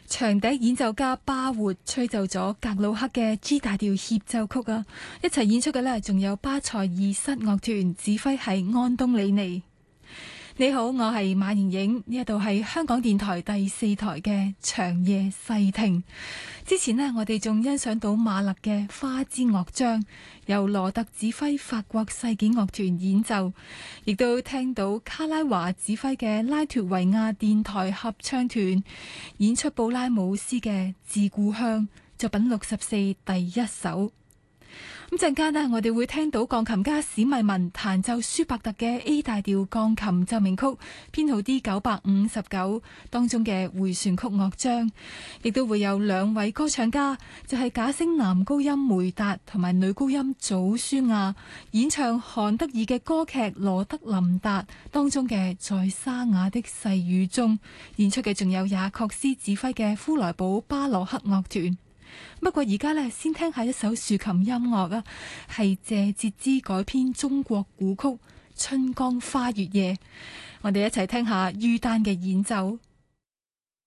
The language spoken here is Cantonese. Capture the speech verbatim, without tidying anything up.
長笛演奏家巴活吹奏咗格魯克嘅 G 大調協奏曲啊！一齊演出嘅呢，仲有巴塞爾室樂團，指揮係安東里尼。你好，我係馬瑩瑩，呢一度係香港電台第四台嘅長夜細聽。之前呢，我哋仲欣賞到馬勒嘅花之樂章，由羅特指揮法國世紀樂團演奏，亦都聽到卡拉華指揮嘅拉脫維亞電台合唱團演出布拉姆斯嘅《致故鄉》作品六十四第一首。咁陣間呢，我哋會聽到鋼琴家史密文彈奏舒伯特嘅 A 大調鋼琴奏鳴曲編號 D 九百五十九當中嘅回旋曲樂章，亦都會有兩位歌唱家，就係、是、假聲男高音梅達同埋女高音祖舒亞演唱韓德爾嘅歌劇《羅德林達》當中嘅在沙啞的細雨中，演出嘅仲有雅確斯指揮嘅呼萊堡巴洛克樂團。不過而家呢，先聽下一首豎琴音樂啊，係謝哲之改編中國古曲《春江花月夜》，我哋一齊聽下于丹嘅演奏。